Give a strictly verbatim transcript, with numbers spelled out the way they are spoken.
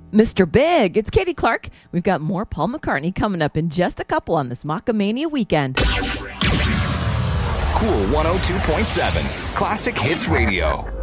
Mister Big. It's Katie Clark. We've got more Paul McCartney coming up in just a couple on this Macamania weekend. Cool one oh two point seven Classic Hits Radio.